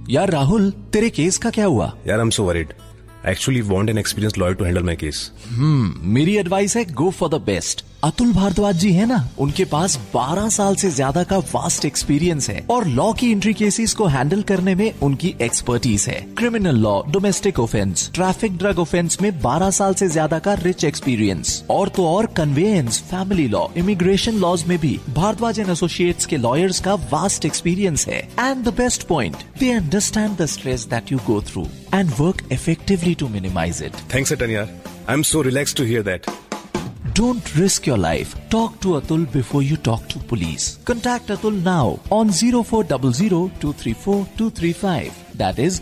यार राहुल, तेरे केस का क्या हुआ? यार I am so worried. I actually want an experienced lawyer to handle my case. मेरी एडवाइस है go for the best. Atul Bhardwaj जी है ना, उनके पास 12 साल से ज्यादा का वास्ट एक्सपीरियंस है और लॉ की एंट्री केसेस को हैंडल करने में उनकी एक्सपर्टीज है. Criminal law, domestic offence, traffic, drug offence में 12 साल से ज्यादा का रिच एक्सपीरियंस. और तो और conveyance, family law, immigration laws में भी भारद्वाज एंड एसोसिएट्स के लॉयर्स का वास्ट एक्सपीरियंस है. And the best point, they understand the stress that you go through and work effectively to minimize it. Thanks, Atanya. I'm so relaxed to hear that. Don't risk your life. Talk to Atul before you talk to police. Contact Atul now on 0400-234-235. That is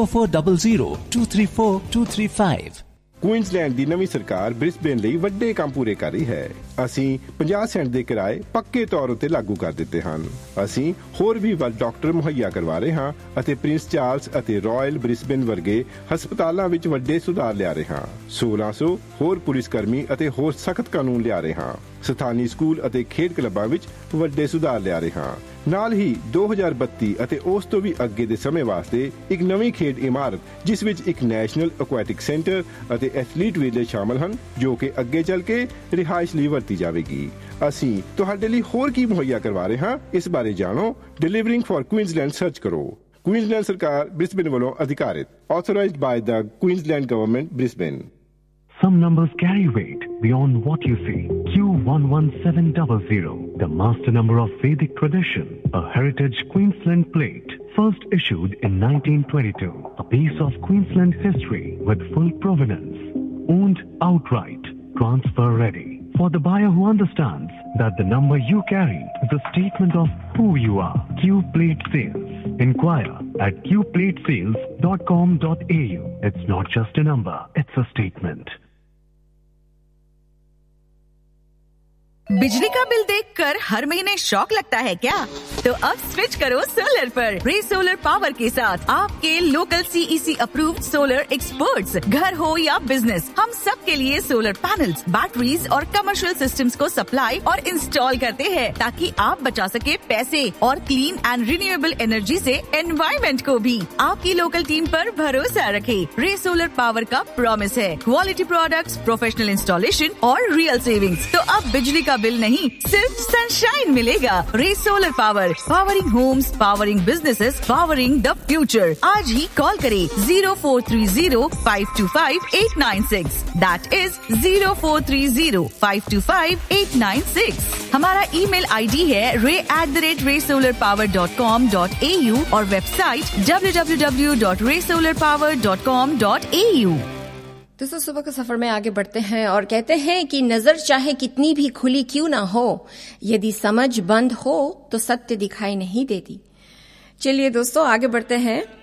0400-234-235. Queensland ਦੀ ਨਵੀਂ ਸਰਕਾਰ Brisbane ਲਈ ਵੱਡੇ ਕੰਮ ਪੂਰੇ ਕਰ ਰਹੀ ਹੈ. ਅਸੀਂ 50 ਸੈਂਟ ਦੇ ਕਿਰਾਏ ਪੱਕੇ ਤੌਰ ਉੱਤੇ ਲਾਗੂ ਕਰ ਦਿੱਤੇ ਹਨ. ਅਸੀਂ ਹੋਰ ਵੀ ਵੱਧ ਡਾਕਟਰ ਮੁਹੱਈਆ ਕਰਵਾ ਰਹੇ ਹਾਂ ਅਤੇ ਪ੍ਰਿੰਸ ਚਾਰਲਸ ਅਤੇ ਰਾਇਲ ਬ੍ਰਿਸਬੇਨ ਵਰਗੇ ਹਸਪਤਾਲਾਂ ਵਿੱਚ ਵੱਡੇ ਸੁਧਾਰ ਲਿਆ ਰਹੇ ਹਾਂ. 1600 ਹੋਰ ਪੁਲਿਸ ਕਰਮੀ ਅਤੇ ਹੋਰ ਸਖਤ ਕਾਨੂੰਨ ਲਿਆ ਰਹੇ ਹਾਂ. ਸਥਾਨੀ ਸਕੂਲ ਅਤੇ ਖੇਡ ਕਲੱਬਾਂ ਵਿੱਚ ਵੱਡੇ ਸੁਧਾਰ ਲਿਆ ਰਹੇ ਹਾਂ. ਨਾਲ ਹੀ 2032 ਅਤੇ ਉਸ ਤੋਂ ਵੀ ਅੱਗੇ ਦੇ ਸਮੇਂ ਵਾਸਤੇ ਇੱਕ ਨਵੀਂ ਖੇਡ ਇਮਾਰਤ ਜਿਸ ਵਿੱਚ ਇੱਕ ਨੈਸ਼ਨਲ ਐਕੁਐਟਿਕ ਸੈਂਟਰ ਅਤੇ ਐਥਲੀਟ ਵਿਲੇਜ ਸ਼ਾਮਲ ਹਨ ਜੋ ਕਿ ਅੱਗੇ ਚੱਲ ਕੇ ਰਿਹਾਇਸ਼ ਲਈ ਵਰਤੀ ਜਾਵੇਗੀ. ਅਸੀਂ ਤੁਹਾਡੇ ਲਈ ਹੋਰ ਕੀ ਮੁਹੱਈਆ ਕਰਵਾ ਰਹੇ ਹਾਂ, ਇਸ ਬਾਰੇ ਜਾਣੋ. ਡਿਲੀਵਰਿੰਗ ਫॉर ਕੁਈਨਜ਼ਲੈਂਡ ਸਰਚ ਕਰੋ. ਕੁਈਨਜ਼ਲੈਂਡ ਸਰਕਾਰ ਬ੍ਰਿਸਬੇਨ ਵੱਲੋਂ ਅਧਿਕਾਰਿਤ. Authorized by the Queensland Government, Brisbane. Some numbers carry weight beyond what you see. Q11700, the master number of Vedic tradition, a heritage Queensland plate, first issued in 1922. A piece of Queensland history with full provenance, owned outright, transfer ready. For the buyer who understands that the number you carry is a statement of who you are. Q Plate Sales. Inquire at qplatesales.com.au. It's not just a number, it's a statement. बिजली का bill देखकर हर महीने shock लगता है क्या? तो अब switch करो सोलर पर. रे सोलर पावर के साथ आपके local CEC approved solar experts. घर हो या बिजनेस, हम सब के लिए सोलर पैनल्स, बैटरीज और कमर्शियल सिस्टम्स को सप्लाई और इंस्टॉल करते हैं ताकि आप बचा सके पैसे और क्लीन एंड रिन्यूएबल एनर्जी से एनवायरमेंट को भी. आपकी लोकल टीम पर भरोसा रखें. रे सोलर पावर का प्रॉमिस है क्वालिटी प्रोडक्ट्स, प्रोफेशनल इंस्टॉलेशन और रियल सेविंग्स. तो अब बिजली का बिल नहीं, सिर्फ सनशाइन मिलेगा. रे solar power, powering Holmes, powering businesses, powering the future. आज ही कॉल करें 0430-525-896. That is 0430-525-896. हमारा ईमेल ID है ray@raysolarpower.com.au और वेबसाइट www.raysolarpower.com.au. दोस्तों, सुबह के सफर में आगे बढ़ते हैं और कहते हैं कि नजर चाहे कितनी भी खुली क्यों ना हो, यदि समझ बंद हो तो सत्य दिखाई नहीं देती. चलिए दोस्तों, आगे बढ़ते हैं.